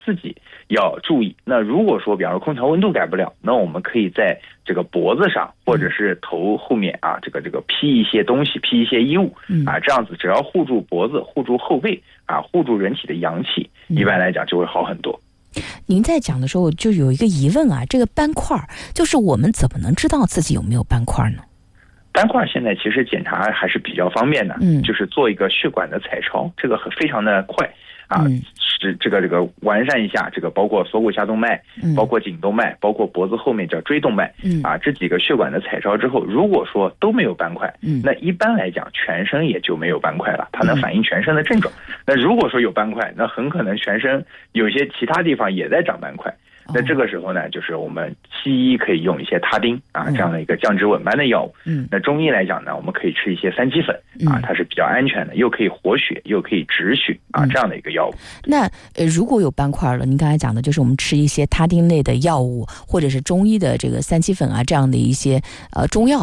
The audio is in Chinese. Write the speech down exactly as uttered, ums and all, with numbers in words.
自己要注意。那如果说比方说空调温度改不了，那我们可以在这个脖子上或者是头后面啊，这个这个披一些东西，披一些衣物啊，这样子只要护住脖子、护住后背啊，护住人体的阳气，一般来讲就会好很多。 您在讲的时候就有一个疑问啊，这个斑块就是我们怎么能知道自己有没有斑块呢？ 斑块现在其实检查还是比较方便的，嗯，就是做一个血管的彩超，这个很非常的快啊，嗯、是这个这个完善一下，这个包括锁骨下动脉，嗯、包括颈动脉，包括脖子后面叫椎动脉，嗯啊，这几个血管的彩超之后，如果说都没有斑块，嗯，那一般来讲全身也就没有斑块了，它能反映全身的症状。嗯、那如果说有斑块，那很可能全身有些其他地方也在长斑块。那这个时候呢，就是我们西医可以用一些他汀啊这样的一个降脂稳斑的药物。嗯，那中医来讲呢，我们可以吃一些三七粉啊，它是比较安全的，又可以活血，又可以止血啊这样的一个药物。 那呃，如果有斑块了，您刚才讲的就是我们吃一些他汀类的药物，或者是中医的这个三七粉啊这样的一些呃中药。